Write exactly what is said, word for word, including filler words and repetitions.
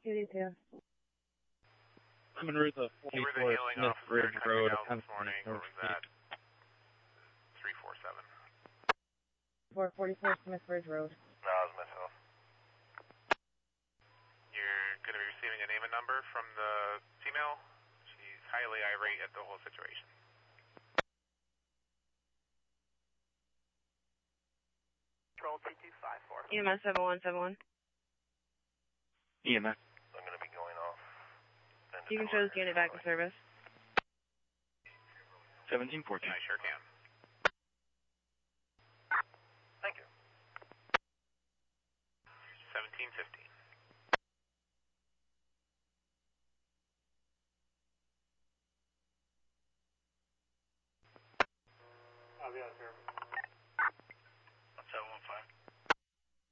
two D two. I'm en route to forty-four Smith Ridge Road, this morning, or was that three four seven? four forty-four Smith Ridge Road. No, it was myself. You're going to be receiving a name and number from the female. She's highly irate at the whole situation. Control T two five four. E M S seven one seven one. E M S. I'm going to be going off. You can show this unit back in service. seventeen fourteen. I sure can. Thank you. seventeen fifteen. I'll be out of service.